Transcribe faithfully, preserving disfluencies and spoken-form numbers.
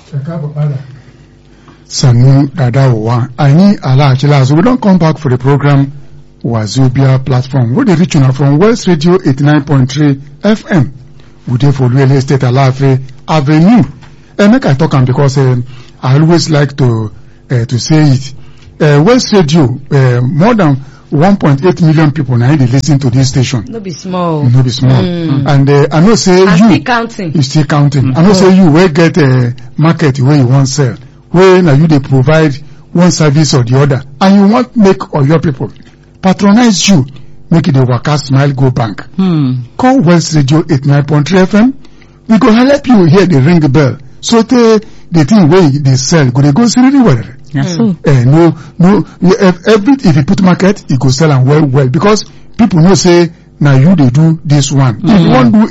Sanu Dadawa, Ani Ala Achila. So we don't come back for the program Wazobia platform. Where they reach you from West Radio eighty-nine point three F M. We dey for real estate Alafe Avenue. And make I talk am because um, I always like to uh, to say it. Uh, West Radio, uh, more than one point eight million people now they listen to this station. No be small. No be small. Mm. And uh, I know say I'm you still counting. You still counting. Mm-hmm. I know say you will get a market where you want sell. Where now you they provide one service or the other, and you want make all your people patronize you, make it a waka smile go bank. Hmm. Call West Radio eighty-nine point three F M. We go help you hear the ring bell. So the the thing where they sell go they go see really well. Yes. Mm. Uh, no, no. If, every if you put market, you go sell and well, well because people know say now you they do this one. Mm. If you want do